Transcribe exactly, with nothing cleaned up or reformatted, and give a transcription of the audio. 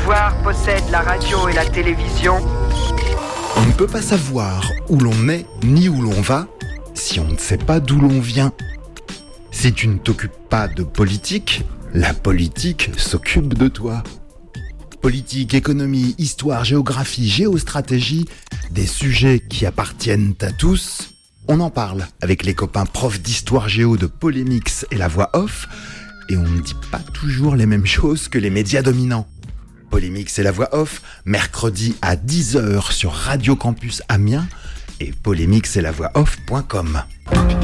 pouvoir possède la radio et la télévision. On ne peut pas savoir où l'on est ni où l'on va si on ne sait pas d'où l'on vient. Si tu ne t'occupes pas de politique, la politique s'occupe de toi. Politique, économie, histoire, géographie, géostratégie, des sujets qui appartiennent à tous. On en parle avec les copains profs d'histoire géo de Polémix et La Voix Off, et on ne dit pas toujours les mêmes choses que les médias dominants. Polémix et La Voix Off, mercredi à dix heures sur Radio Campus Amiens et polémix et la voix off point com.